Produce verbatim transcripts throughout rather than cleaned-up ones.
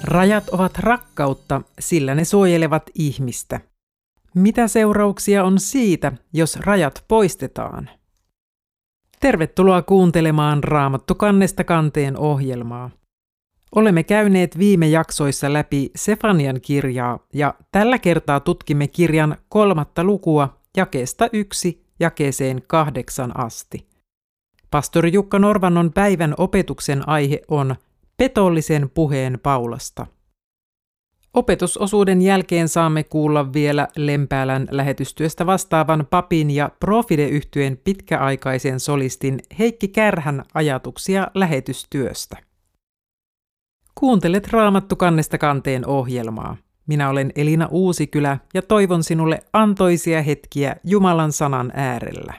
Rajat ovat rakkautta, sillä ne suojelevat ihmistä. Mitä seurauksia on siitä, jos rajat poistetaan? Tervetuloa kuuntelemaan Raamattu kannesta kanteen ohjelmaa. Olemme käyneet viime jaksoissa läpi Sefanian kirjaa ja tällä kertaa tutkimme kirjan kolmatta lukua jakeesta yksi jakeeseen kahdeksan asti. Pastori Jukka Norvannon päivän opetuksen aihe on petollisen puheen Paulasta. Opetusosuuden jälkeen saamme kuulla vielä Lempäälän lähetystyöstä vastaavan papin ja Profide-yhtyeen pitkäaikaisen solistin Heikki Kärhän ajatuksia lähetystyöstä. Kuuntelet Raamattu kannesta kanteen ohjelmaa. Minä olen Elina Uusikylä ja toivon sinulle antoisia hetkiä Jumalan sanan äärellä.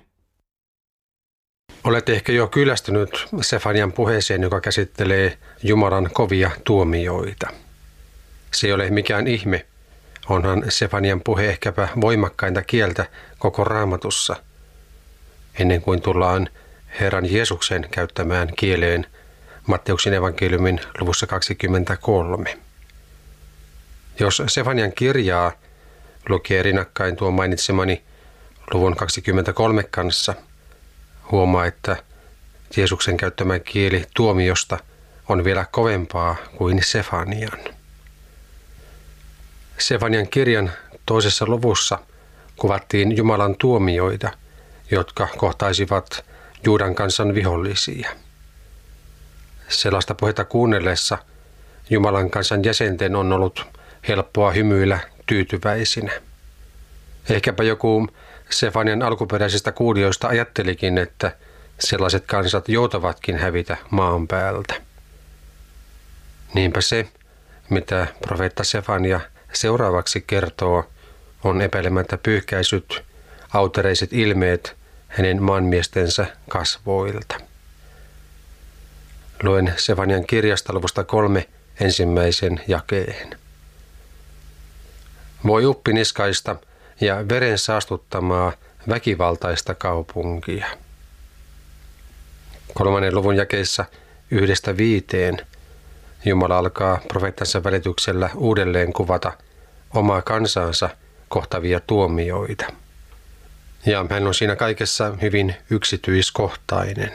Olet ehkä jo kyllästynyt Sefanian puheeseen, joka käsittelee Jumalan kovia tuomioita. Se ei ole mikään ihme, onhan Sefanian puhe ehkäpä voimakkainta kieltä koko Raamatussa, ennen kuin tullaan Herran Jeesuksen käyttämään kieleen Matteuksen evankeliumin luvussa kaksikymmentäkolme. Jos Sefanian kirjaa lukee rinnakkain tuon mainitsemani luvun kaksikymmentäkolme kanssa, huomaa, että Jeesuksen käyttämä kieli tuomiosta on vielä kovempaa kuin Sefanian. Sefanian kirjan toisessa luvussa kuvattiin Jumalan tuomioita, jotka kohtaisivat Juudan kansan vihollisia. Sellaista puhetta kuunnellessa Jumalan kansan jäsenten on ollut helppoa hymyillä tyytyväisinä. Ehkäpä joku Sefanian alkuperäisistä kuulijoista ajattelikin, että sellaiset kansat joutavatkin hävitä maan päältä. Niinpä se, mitä profeetta Sefania seuraavaksi kertoo, on epäilemättä pyyhkäisyt, autereiset ilmeet hänen maanmiestensä kasvoilta. Luen Sefanian kirjasta luvusta kolme ensimmäisen jakeen. Voi uppiniskaista ja veren saastuttamaa väkivaltaista kaupunkia. Kolmannen luvun jakeessa yhdestä viiteen Jumala alkaa profeettansa välityksellä uudelleen kuvata omaa kansansa kohtavia tuomioita. Ja hän on siinä kaikessa hyvin yksityiskohtainen.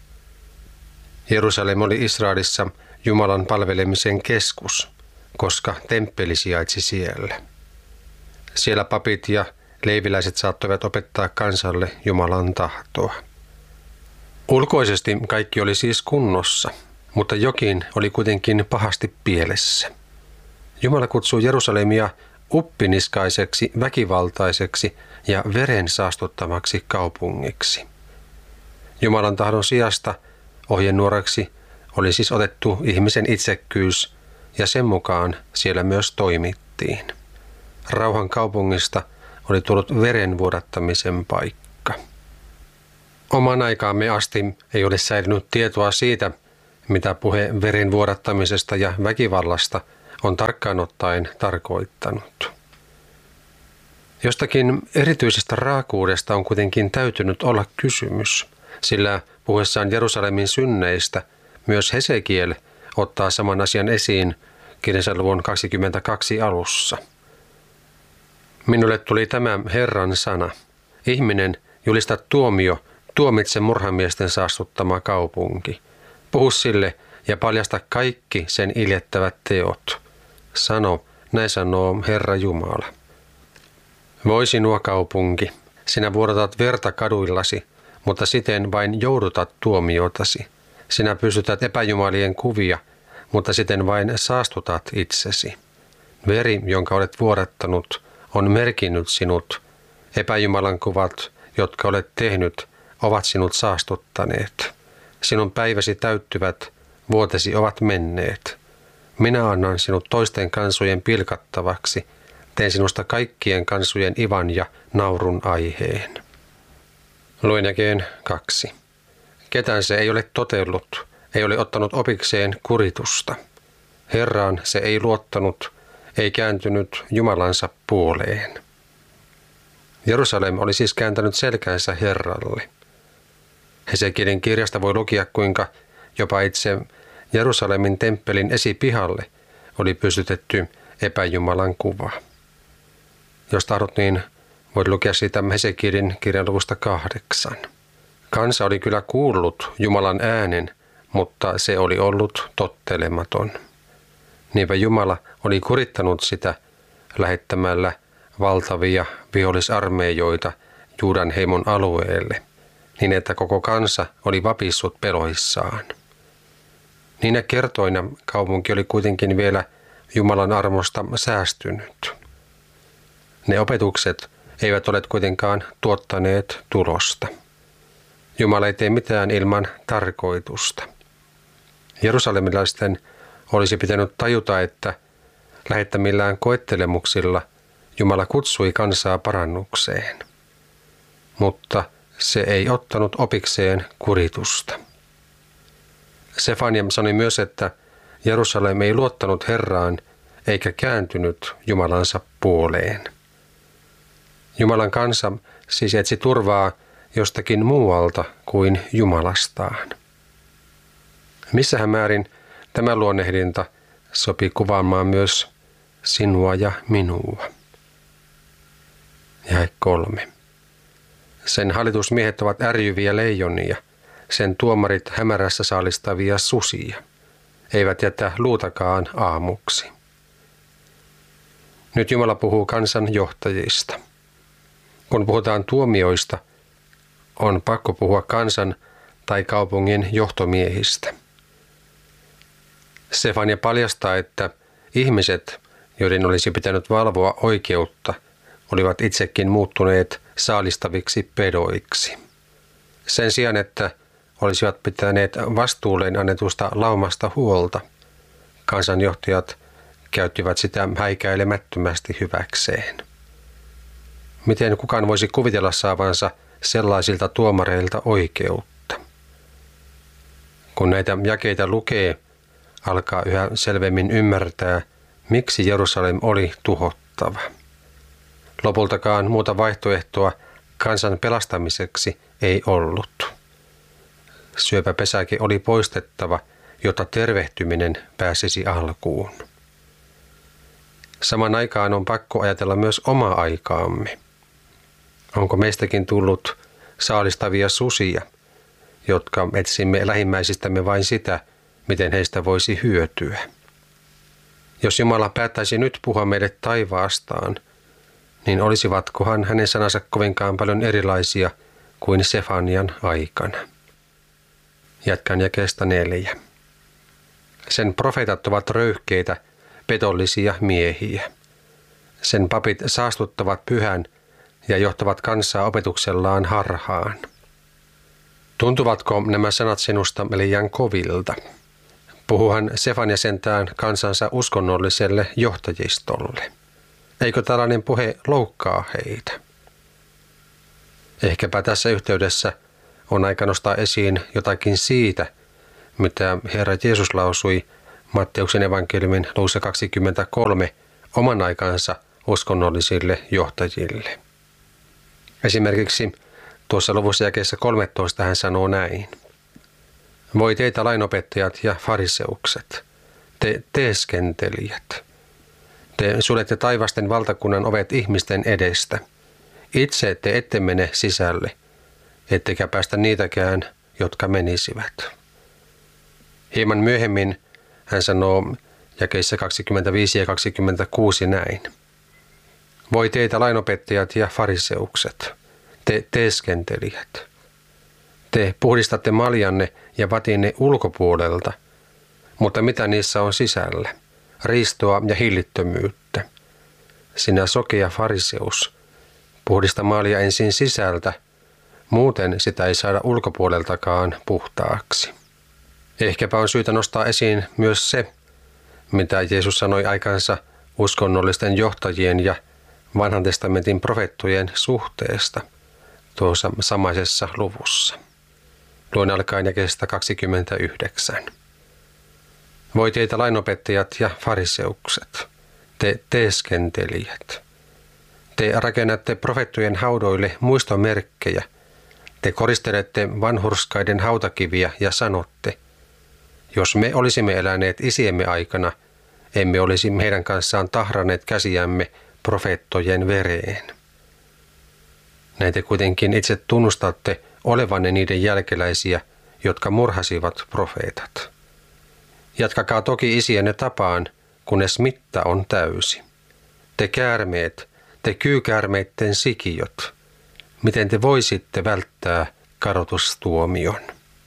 Jerusalem oli Israelissa Jumalan palvelemisen keskus, koska temppeli sijaitsi siellä. Siellä papit ja leiviläiset saattoivat opettaa kansalle Jumalan tahtoa. Ulkoisesti kaikki oli siis kunnossa, mutta jokin oli kuitenkin pahasti pielessä. Jumala kutsuu Jerusalemia uppiniskaiseksi, väkivaltaiseksi ja veren saastuttamaksi kaupungiksi. Jumalan tahdon sijasta ohjenuoraksi oli siis otettu ihmisen itsekkyys ja sen mukaan siellä myös toimittiin. Rauhan kaupungista oli tullut veren vuodattamisen paikka. Oman aikaamme asti ei ole säilynyt tietoa siitä, mitä puhe veren vuodattamisesta ja väkivallasta on tarkkaan ottaen tarkoittanut. Jostakin erityisestä raakuudesta on kuitenkin täytynyt olla kysymys, sillä puhuessaan Jerusalemin synneistä myös Hesekiel ottaa saman asian esiin kirjansa luvun kaksikymmentäkaksi alussa. Minulle tuli tämä Herran sana. Ihminen, julista tuomio, tuomitse murhamiesten saastuttama kaupunki. Puhu sille ja paljasta kaikki sen iljettävät teot. Sano, näin sanoo Herra Jumala. Voi sinua kaupunki, sinä vuodatat verta kaduillasi, mutta siten vain joudutat tuomiotasi. Sinä pystytät epäjumalien kuvia, mutta siten vain saastutat itsesi. Veri, jonka olet vuodattanut, on merkinnyt sinut. Epäjumalan kuvat, jotka olet tehnyt, ovat sinut saastuttaneet. Sinun päiväsi täyttyvät, vuotesi ovat menneet. Minä annan sinut toisten kansojen pilkattavaksi. Teen sinusta kaikkien kansojen ivan ja naurun aiheen. Luen jakeen kaksi. Ketään se ei ole totellut, ei ole ottanut opikseen kuritusta. Herraan se ei luottanut, ei kääntynyt Jumalansa puoleen. Jerusalem oli siis kääntänyt selkänsä Herralle. Hesekielin kirjasta voi lukea, kuinka jopa itse Jerusalemin temppelin esipihalle oli pystytetty epäjumalan kuva. Jos tahdot, niin voit lukea siitä Hesekielin kirjan luvusta kahdeksan. Kansa oli kyllä kuullut Jumalan äänen, mutta se oli ollut tottelematon. Niinpä Jumala oli kurittanut sitä lähettämällä valtavia vihollisarmeijoita Juudan heimon alueelle, niin että koko kansa oli vapissut peloissaan. Niinä kertoina kaupunki oli kuitenkin vielä Jumalan armosta säästynyt. Ne opetukset eivät ole kuitenkaan tuottaneet tulosta. Jumala ei tee mitään ilman tarkoitusta. Jerusalemilaisten olisi pitänyt tajuta, että lähettämillään koettelemuksilla Jumala kutsui kansaa parannukseen. Mutta se ei ottanut opikseen kuritusta. Sefania sanoi myös, että Jerusalem ei luottanut Herraan eikä kääntynyt Jumalansa puoleen. Jumalan kansa siis etsi turvaa jostakin muualta kuin Jumalastaan. Missähän määrin tämä luonnehdinta sopii kuvaamaan myös sinua ja minua. Jae kolme. Sen hallitusmiehet ovat ärjyviä leijonia, sen tuomarit hämärässä saalistavia susia, eivät jätä luutakaan aamuksi. Nyt Jumala puhuu kansan johtajista. Kun puhutaan tuomioista, on pakko puhua kansan tai kaupungin johtomiehistä. Sefania paljastaa, että ihmiset, joiden olisi pitänyt valvoa oikeutta, olivat itsekin muuttuneet saalistaviksi pedoiksi. Sen sijaan, että olisivat pitäneet vastuulleen annetusta laumasta huolta, kansanjohtajat käyttivät sitä häikäilemättömästi hyväkseen. Miten kukaan voisi kuvitella saavansa sellaisilta tuomareilta oikeutta? Kun näitä jakeita lukee, alkaa yhä selvemmin ymmärtää, miksi Jerusalem oli tuhottava. Lopultakaan muuta vaihtoehtoa kansan pelastamiseksi ei ollut. Syöpäpesäke oli poistettava, jotta tervehtyminen pääsisi alkuun. Saman aikaan on pakko ajatella myös omaa aikaamme. Onko meistäkin tullut saalistavia susia, jotka etsimme lähimmäisistämme vain sitä, miten heistä voisi hyötyä? Jos Jumala päättäisi nyt puhua meille taivaastaan, niin olisivatkohan hänen sanansa kovinkaan paljon erilaisia kuin Sefanian aikana. Jatkan jakeesta neljä. Sen profeetat ovat röyhkeitä, petollisia miehiä. Sen papit saastuttavat pyhän ja johtavat kansaa opetuksellaan harhaan. Tuntuvatko nämä sanat sinusta liian kovilta? Puhuhan Sefania sentään kansansa uskonnolliselle johtajistolle. Eikö tällainen puhe loukkaa heitä? Ehkäpä tässä yhteydessä on aika nostaa esiin jotakin siitä, mitä Herra Jeesus lausui Matteuksen evankeliumin luvussa kaksikymmentäkolme oman aikansa uskonnollisille johtajille. Esimerkiksi tuossa luvussa jakeessa kolmetoista hän sanoo näin. Voi teitä lainopettajat ja fariseukset, te teeskentelijät. Te suljette taivasten valtakunnan ovet ihmisten edestä. Itse te ette mene sisälle, ettekä päästä niitäkään, jotka menisivät. Hieman myöhemmin hän sanoo jakeissa kaksikymmentäviisi ja kaksikymmentäkuusi näin. Voi teitä lainopettajat ja fariseukset, te teeskentelijät. Te puhdistatte maljanne ja vatinne ulkopuolelta, mutta mitä niissä on sisällä? Riistoa ja hillittömyyttä. Sinä sokea fariseus, puhdista maalia ensin sisältä, muuten sitä ei saada ulkopuoleltakaan puhtaaksi. Ehkäpä on syytä nostaa esiin myös se, mitä Jeesus sanoi aikansa uskonnollisten johtajien ja vanhan testamentin profeettojen suhteesta tuossa samaisessa luvussa. Luen alkaen jakeesta kaksikymmentäyhdeksän. Voi teitä lainopettajat ja fariseukset, te teeskentelijät. Te rakennatte profeettojen haudoille muistomerkkejä. Te koristelette vanhurskaiden hautakiviä ja sanotte, jos me olisimme eläneet isiemme aikana, emme olisi heidän kanssaan tahranneet käsiämme profeettojen vereen. Näin te kuitenkin itse tunnustatte olevanne niiden jälkeläisiä, jotka murhasivat profeetat. Jatkakaa toki isienne tapaan, kunnes mitta on täysi. Te käärmeet, te kyykäärmeitten sikiöt, miten te voisitte välttää kadotustuomion?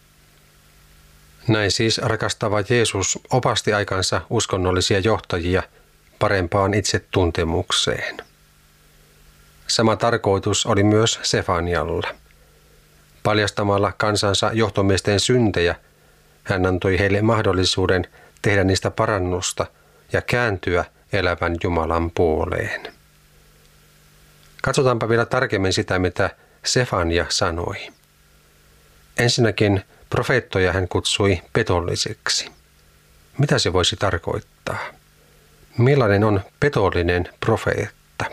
Näin siis rakastava Jeesus opasti aikansa uskonnollisia johtajia parempaan itsetuntemukseen. Sama tarkoitus oli myös Sefanialla. Paljastamalla kansansa johtomiesten syntejä, hän antoi heille mahdollisuuden tehdä niistä parannusta ja kääntyä elävän Jumalan puoleen. Katsotaanpa vielä tarkemmin sitä, mitä Sefania sanoi. Ensinnäkin profeettoja hän kutsui petollisiksi. Mitä se voisi tarkoittaa? Millainen on petollinen profeetta?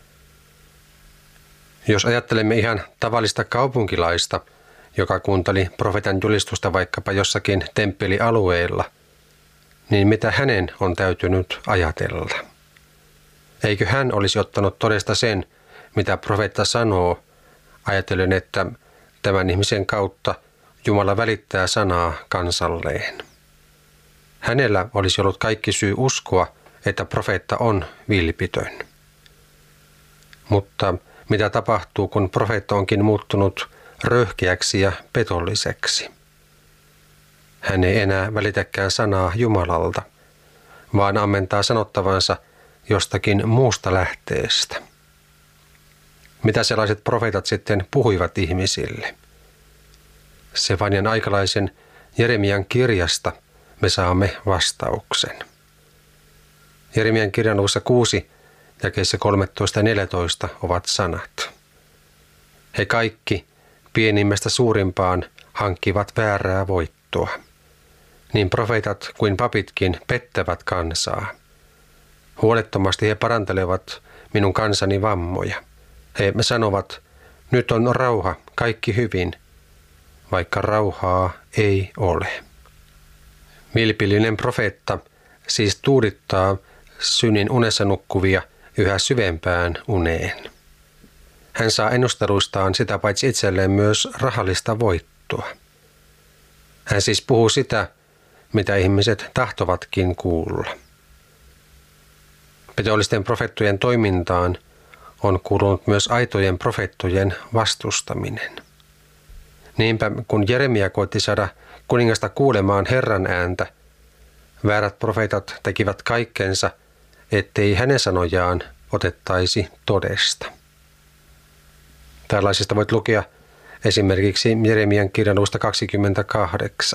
Jos ajattelemme ihan tavallista kaupunkilaista, joka kuunteli profeetan julistusta vaikkapa jossakin temppelialueella, niin mitä hänen on täytynyt ajatella? Eikö hän olisi ottanut todesta sen, mitä profeetta sanoo, ajatellen, että tämän ihmisen kautta Jumala välittää sanaa kansalleen. Hänellä olisi ollut kaikki syy uskoa, että profeetta on vilpitön. Mutta mitä tapahtuu, kun profeetta onkin muuttunut röyhkeäksi ja petolliseksi? Hän ei enää välitäkään sanaa Jumalalta, vaan ammentaa sanottavansa jostakin muusta lähteestä. Mitä sellaiset profeetat sitten puhuivat ihmisille? Sefanian aikalaisen Jeremian kirjasta me saamme vastauksen. Jeremian kirjan luvussa kuusi, jakeissa kolmetoista ja neljätoista ovat sanat. He kaikki, pienimmästä suurimpaan, hankkivat väärää voittoa. Niin profeetat kuin papitkin pettävät kansaa. Huolettomasti he parantelevat minun kansani vammoja. He sanovat, nyt on rauha, kaikki hyvin, vaikka rauhaa ei ole. Vilpillinen profeetta siis tuudittaa synnin unessa nukkuvia yhä syvempään uneen. Hän saa ennusteluistaan sitä paitsi itselleen myös rahallista voittoa. Hän siis puhuu sitä, mitä ihmiset tahtovatkin kuulla. Petollisten profeettojen toimintaan on kuulunut myös aitojen profeettojen vastustaminen. Niinpä kun Jeremia koitti saada kuningasta kuulemaan Herran ääntä, väärät profeetat tekivät kaikkensa, ettei hänen sanojaan otettaisi todesta. Tällaisista voit lukea esimerkiksi Jeremian kirjan luvusta kaksikymmentäkahdeksan.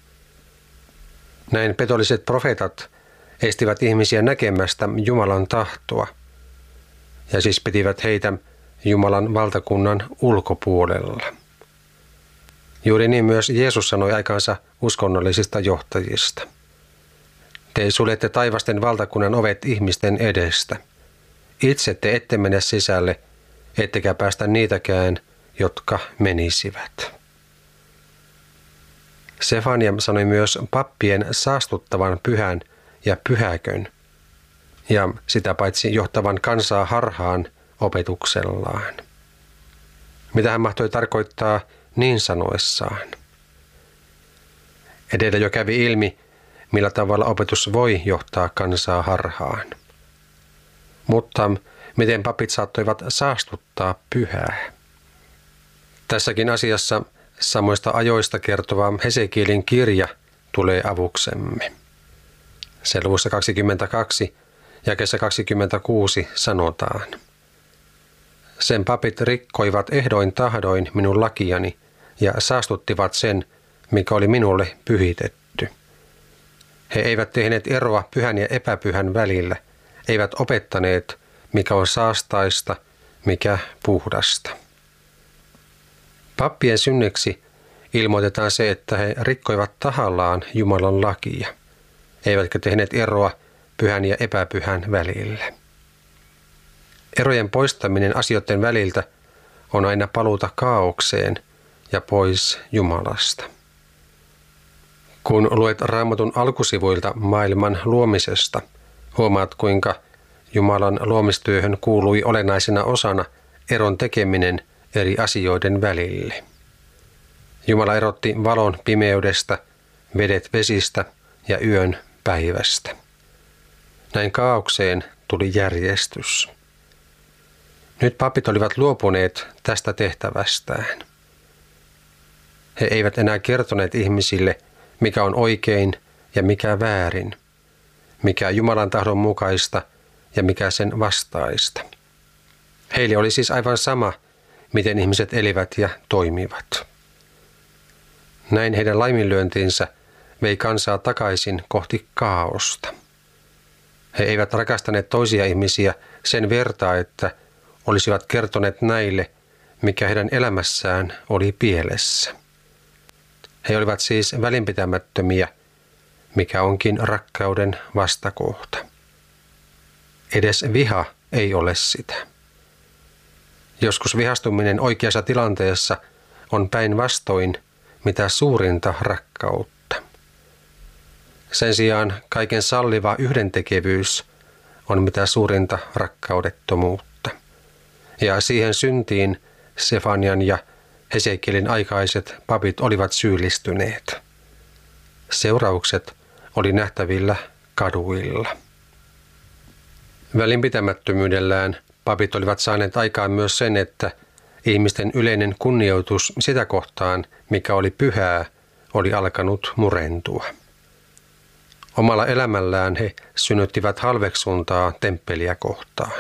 Näin petolliset profeetat estivät ihmisiä näkemästä Jumalan tahtoa, ja siis pitivät heitä Jumalan valtakunnan ulkopuolella. Juuri niin myös Jeesus sanoi aikansa uskonnollisista johtajista. Te suljette taivasten valtakunnan ovet ihmisten edestä. Itse te ette mene sisälle, ettekä päästä niitäkään, jotka menisivät. Sefania sanoi myös pappien saastuttavan pyhän ja pyhäkön, ja sitä paitsi johtavan kansaa harhaan opetuksellaan. Mitä hän mahtoi tarkoittaa niin sanoessaan? Edellä jo kävi ilmi, millä tavalla opetus voi johtaa kansaa harhaan. Mutta miten papit saattoivat saastuttaa pyhää? Tässäkin asiassa samoista ajoista kertova Hesekielin kirja tulee avuksemme. Sen luvussa kaksikymmentäkaksi, jakeessa kaksikymmentäkuusi sanotaan. Sen papit rikkoivat ehdoin tahdoin minun lakiani ja saastuttivat sen, mikä oli minulle pyhitetty. He eivät tehneet eroa pyhän ja epäpyhän välillä, eivät opettaneet, mikä on saastaista, mikä puhdasta. Pappien synneksi ilmoitetaan se, että he rikkoivat tahallaan Jumalan lakia, eivätkä tehneet eroa pyhän ja epäpyhän välillä. Erojen poistaminen asioiden väliltä on aina paluuta kaaukseen ja pois Jumalasta. Kun luet Raamatun alkusivuilta maailman luomisesta, Huomaat, kuinka Jumalan luomistyöhön kuului olennaisena osana eron tekeminen eri asioiden välille. Jumala erotti valon pimeydestä, vedet vesistä ja yön päivästä. Näin kaaukseen tuli järjestys. Nyt papit olivat luopuneet tästä tehtävästään. He eivät enää kertoneet ihmisille, mikä on oikein ja mikä väärin, mikä Jumalan tahdon mukaista ja mikä sen vastaista. Heille oli siis aivan sama, miten ihmiset elivät ja toimivat. Näin heidän laiminlyöntinsä vei kansaa takaisin kohti kaaosta. He eivät rakastaneet toisia ihmisiä sen vertaa, että olisivat kertoneet näille, mikä heidän elämässään oli pielessä. He olivat siis välinpitämättömiä, mikä onkin rakkauden vastakohta. Edes viha ei ole sitä. Joskus vihastuminen oikeassa tilanteessa on päinvastoin mitä suurinta rakkautta. Sen sijaan kaiken salliva yhdentekevyys on mitä suurinta rakkaudettomuutta. Ja siihen syntiin Sefanian ja Hesekielin aikaiset papit olivat syyllistyneet. Seuraukset oli nähtävillä kaduilla. Välinpitämättömyydellään papit olivat saaneet aikaan myös sen, että ihmisten yleinen kunnioitus sitä kohtaan, mikä oli pyhää, oli alkanut murentua. Omalla elämällään he synnyttivät halveksuntaa temppeliä kohtaan.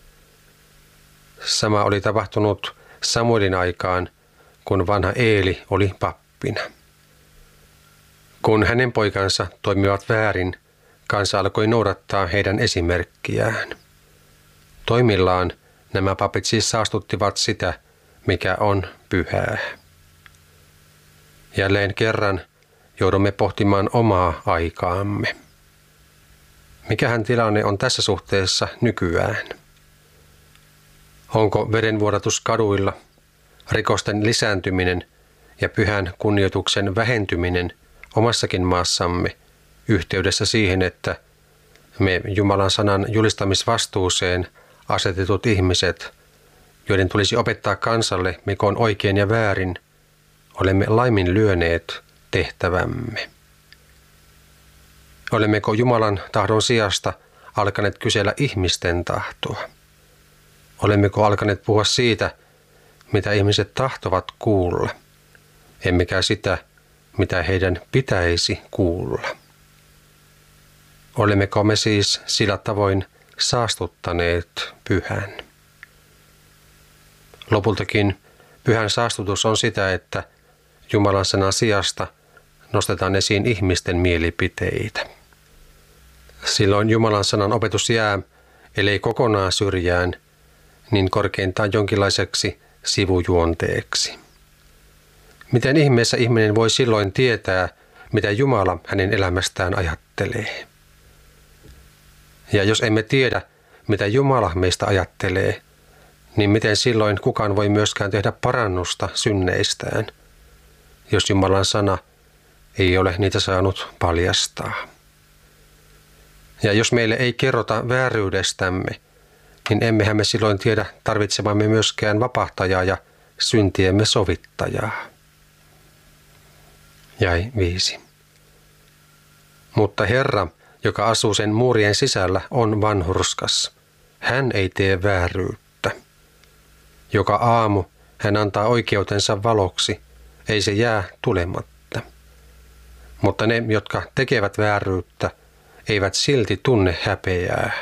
Sama oli tapahtunut Samuelin aikaan, kun vanha Eeli oli pappina. Kun hänen poikansa toimivat väärin, kansa alkoi noudattaa heidän esimerkkiään. Toimillaan nämä papit siis saastuttivat sitä, mikä on pyhää. Jälleen kerran joudumme pohtimaan omaa aikaamme. Mikähän tilanne on tässä suhteessa nykyään? Onko verenvuodatus kaduilla, rikosten lisääntyminen ja pyhän kunnioituksen vähentyminen omassakin maassamme yhteydessä siihen, että me Jumalan sanan julistamisvastuuseen asetetut ihmiset, joiden tulisi opettaa kansalle, mikä on oikein ja väärin, olemme laiminlyöneet tehtävämme? Olemmeko Jumalan tahdon sijasta alkaneet kysellä ihmisten tahtoa? Olemmeko alkaneet puhua siitä, mitä ihmiset tahtovat kuulla, emmekä sitä, mitä heidän pitäisi kuulla? Olemmeko me siis sillä tavoin saastuttaneet pyhän? Lopultakin pyhän saastutus on sitä, että Jumalan sanan sijasta nostetaan esiin ihmisten mielipiteitä. Silloin Jumalan sanan opetus jää, ellei kokonaan syrjään, niin korkeintaan jonkinlaiseksi sivujuonteeksi. Miten ihmeessä ihminen voi silloin tietää, mitä Jumala hänen elämästään ajattelee? Ja jos emme tiedä, mitä Jumala meistä ajattelee, niin miten silloin kukaan voi myöskään tehdä parannusta synneistään, jos Jumalan sana ei ole niitä saanut paljastaa? Ja jos meille ei kerrota vääryydestämme, niin emmehän me silloin tiedä tarvitsemamme myöskään vapahtajaa ja syntiemme sovittajaa. Jäi viisi. Mutta Herra, joka asuu sen muurien sisällä, on vanhurskas. Hän ei tee vääryyttä. Joka aamu hän antaa oikeutensa valoksi, ei se jää tulematta. Mutta ne, jotka tekevät vääryyttä, eivät silti tunne häpeää.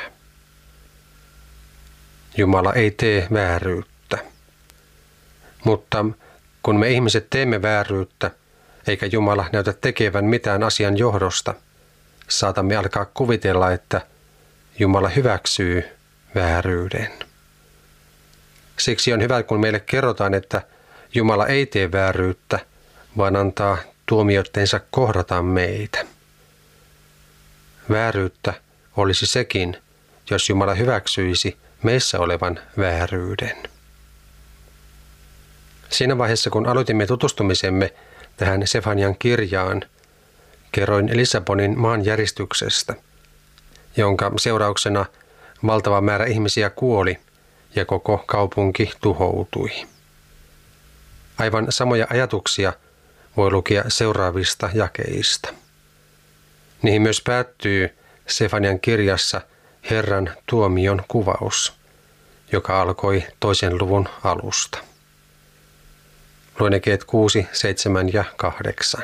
Jumala ei tee vääryyttä. Mutta kun me ihmiset teemme vääryyttä, eikä Jumala näytä tekevän mitään asian johdosta, saatamme alkaa kuvitella, että Jumala hyväksyy vääryyden. Siksi on hyvä, kun meille kerrotaan, että Jumala ei tee vääryyttä, vaan antaa tuomioittensa kohdata meitä. Vääryyttä olisi sekin, jos Jumala hyväksyisi meissä olevan vääryyden. Siinä vaiheessa, kun aloitimme tutustumisemme tähän Sefanian kirjaan, kerroin Lissabonin maanjäristyksestä. jonka seurauksena valtava määrä ihmisiä kuoli ja koko kaupunki tuhoutui. Aivan samoja ajatuksia voi lukea seuraavista jakeista. Niihin myös päättyy Sefanian kirjassa Herran tuomion kuvaus, joka alkoi toisen luvun alusta. Luen jakeet kuusi, seitsemän ja kahdeksan.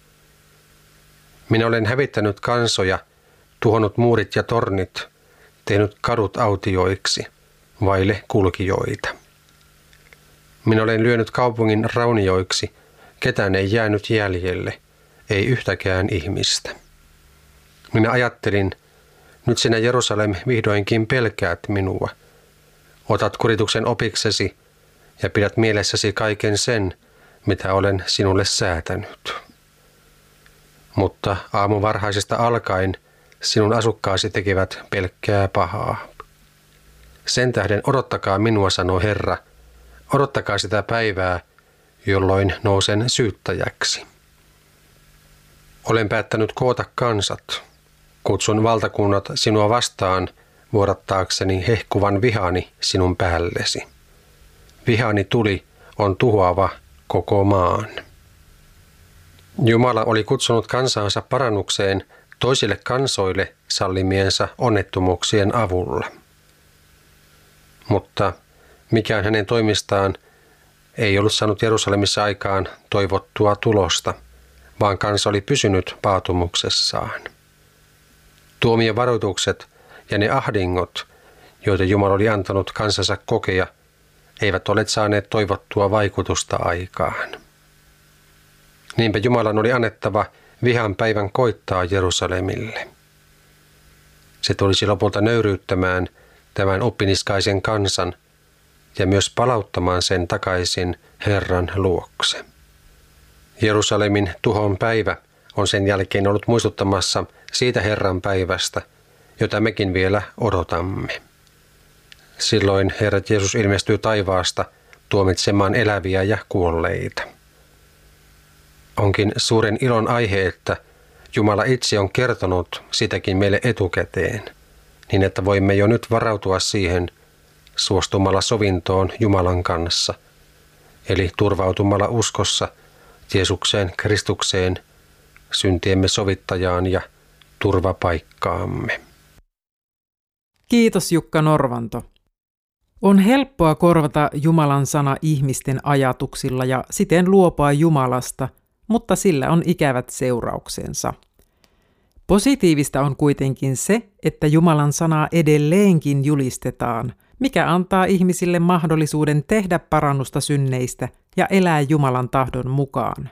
Minä olen hävittänyt kansoja, tuhonnut muurit ja tornit, tehnyt kadut autioiksi, vaille kulkijoita. Minä olen lyönyt kaupungin raunioiksi, ketään ei jäänyt jäljelle, ei yhtäkään ihmistä. Minä ajattelin, nyt sinä Jerusalem vihdoinkin pelkäät minua. Otat kurituksen opiksesi ja pidät mielessäsi kaiken sen, mitä olen sinulle säätänyt. Mutta aamuvarhaisesta alkaen sinun asukkaasi tekevät pelkkää pahaa. Sen tähden odottakaa minua, sanoo Herra, odottakaa sitä päivää, jolloin nousen syyttäjäksi. Olen päättänyt koota kansat. Kutsun valtakunnat sinua vastaan vuodattaakseni hehkuvan vihani sinun päällesi. Vihani tuli on tuhoava koko maan. Jumala oli kutsunut kansaansa parannukseen toisille kansoille sallimiensa onnettomuuksien avulla. Mutta mikään hänen toimistaan ei ollut saanut Jerusalemissa aikaan toivottua tulosta, vaan kansa oli pysynyt paatumuksessaan. Tuomion varoitukset ja ne ahdingot, joita Jumala oli antanut kansansa kokea, eivät ole saaneet toivottua vaikutusta aikaan. Niinpä Jumalan oli annettava vihan päivän koittaa Jerusalemille. Se tulisi lopulta nöyryyttämään tämän oppiniskaisen kansan ja myös palauttamaan sen takaisin Herran luokse. Jerusalemin tuhon päivä on sen jälkeen ollut muistuttamassa siitä Herran päivästä, jota mekin vielä odotamme. Silloin Herra Jeesus ilmestyy taivaasta tuomitsemaan eläviä ja kuolleita. Onkin suuren ilon aihe, että Jumala itse on kertonut sitäkin meille etukäteen, niin että voimme jo nyt varautua siihen suostumalla sovintoon Jumalan kanssa, eli turvautumalla uskossa Jeesukseen Kristukseen, syntiemme sovittajaan ja turvapaikkaamme. Kiitos Jukka Norvanto. On helppoa korvata Jumalan sana ihmisten ajatuksilla ja siten luopua Jumalasta, mutta sillä on ikävät seurauksensa. Positiivista on kuitenkin se, että Jumalan sanaa edelleenkin julistetaan, mikä antaa ihmisille mahdollisuuden tehdä parannusta synneistä ja elää Jumalan tahdon mukaan.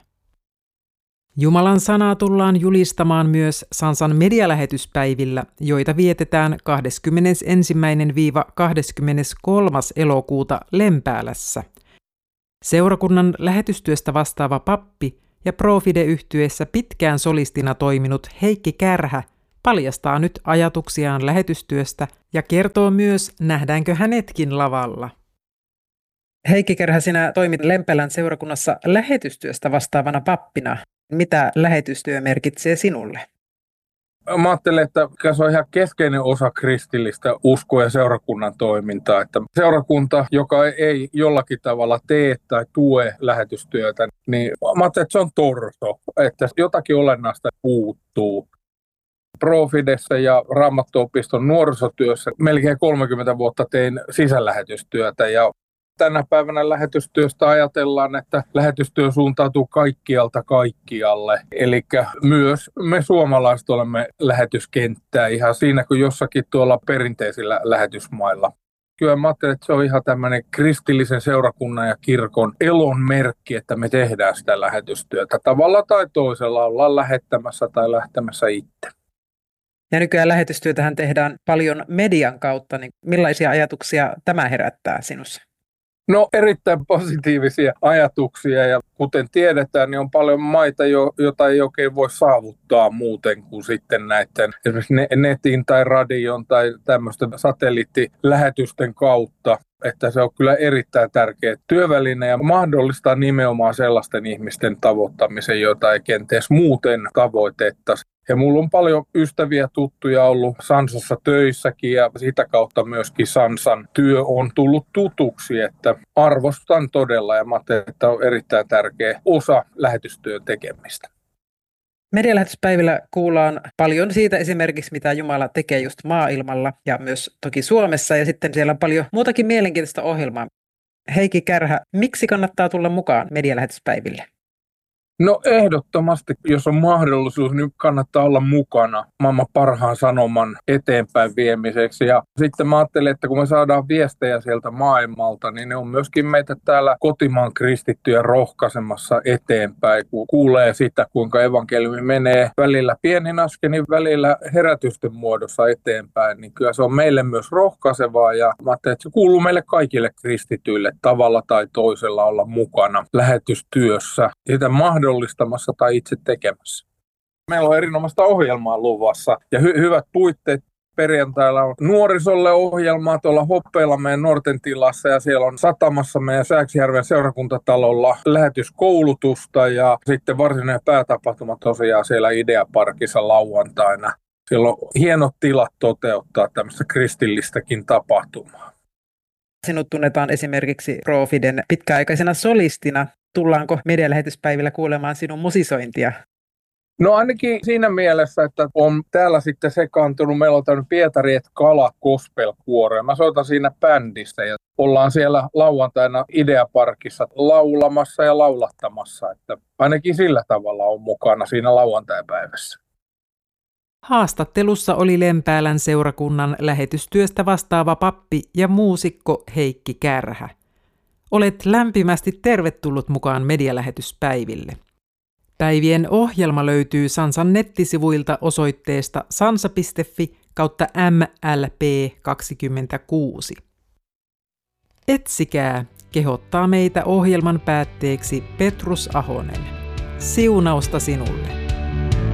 Jumalan sanaa tullaan julistamaan myös Sansan medialähetyspäivillä, joita vietetään kahdeskymmenesensimmäinen kahdeskymmeneskolmas elokuuta Lempäälässä. Seurakunnan lähetystyöstä vastaava pappi ja Profide-yhtyeessä pitkään solistina toiminut Heikki Kärhä paljastaa nyt ajatuksiaan lähetystyöstä ja kertoo myös, nähdäänkö hänetkin lavalla. Heikki Kärhä, sinä toimit Lempäälän seurakunnassa lähetystyöstä vastaavana pappina. Mitä lähetystyö merkitsee sinulle? Mä ajattelen, että se on ihan keskeinen osa kristillistä uskoa ja seurakunnan toimintaa. Että seurakunta, joka ei jollakin tavalla tee tai tue lähetystyötä, niin mä ajattelen, että se on torso, että jotakin olennaista puuttuu. Profidessa ja Raamattuopiston nuorisotyössä melkein kolmekymmentä vuotta tein sisälähetystyötä ja tänä päivänä lähetystyöstä ajatellaan, että lähetystyö suuntautuu kaikkialta kaikkialle. Eli myös me suomalaiset olemme lähetyskenttää ihan siinä kuin jossakin tuolla perinteisillä lähetysmailla. Kyllä mä ajattelen, että se on ihan tämmöinen kristillisen seurakunnan ja kirkon elon merkki, että me tehdään sitä lähetystyötä. Tavalla tai toisella ollaan lähettämässä tai lähtemässä itse. Ja nykyään lähetystyötähän tehdään paljon median kautta, niin millaisia ajatuksia tämä herättää sinussa? No erittäin positiivisia ajatuksia ja kuten tiedetään, niin on paljon maita, joita ei oikein voi saavuttaa muuten kuin sitten näiden esimerkiksi netin tai radion tai tämmöisten satelliittilähetysten kautta. Että se on kyllä erittäin tärkeä työväline ja mahdollistaa nimenomaan sellaisten ihmisten tavoittamisen, joita ei kenties muuten tavoitettaisi. Ja mulla on paljon ystäviä, tuttuja ollut Sansassa töissäkin ja sitä kautta myöskin Sansan työ on tullut tutuksi, että arvostan todella ja mä ajattelen, että on erittäin tärkeä osa lähetystyön tekemistä. Medialähetyspäivillä kuullaan paljon siitä esimerkiksi, mitä Jumala tekee just maailmalla ja myös toki Suomessa, ja sitten siellä on paljon muutakin mielenkiintoista ohjelmaa. Heikki Kärhä, miksi kannattaa tulla mukaan medialähetyspäiville? No ehdottomasti, jos on mahdollisuus, niin kannattaa olla mukana maailman parhaan sanoman eteenpäin viemiseksi. Ja sitten mä ajattelen, että kun me saadaan viestejä sieltä maailmalta, niin ne on myöskin meitä täällä kotimaan kristittyjä rohkaisemassa eteenpäin, kun kuulee sitä, kuinka evankeliumi menee välillä pienin askelin, välillä herätysten muodossa eteenpäin, niin kyllä se on meille myös rohkaisevaa. Ja mä ajattelen, että se kuuluu meille kaikille kristityille tavalla tai toisella olla mukana lähetystyössä. Sitä mahdollistamassa tai itse tekemässä. Meillä on erinomaista ohjelmaa luvassa ja hy- hyvät puitteet. Perjantaina on nuorisolle ohjelmaa tuolla Hoppeilla meidän Nuorten tilassa ja siellä on Satamassa meidän Sääksijärven seurakuntatalolla lähetyskoulutusta ja sitten varsinainen päätapahtuma tosiaan siellä Ideaparkissa lauantaina. Siellä on hienot tilat toteuttaa tämmöistä kristillistäkin tapahtumaa. Sinut tunnetaan esimerkiksi Profiden pitkäaikaisena solistina. Tullaanko medialähetyspäivillä kuulemaan sinun musisointia? No ainakin siinä mielessä, että on täällä sitten sekaantunut. Meillä on tämmöinen Pietari et Kala gospel-kuoro. Mä soitan siinä bändissä ja ollaan siellä lauantaina Ideaparkissa laulamassa ja laulattamassa. Että ainakin sillä tavalla on mukana siinä lauantaipäivässä. Haastattelussa oli Lempäälän seurakunnan lähetystyöstä vastaava pappi ja muusikko Heikki Kärhä. Olet lämpimästi tervetullut mukaan medialähetyspäiville. Päivien ohjelma löytyy Sansan nettisivuilta osoitteesta sansa piste fi kautta M L P kaksikymmentäkuusi. Etsikää, kehottaa meitä ohjelman päätteeksi Petrus Ahonen. Siunausta sinulle!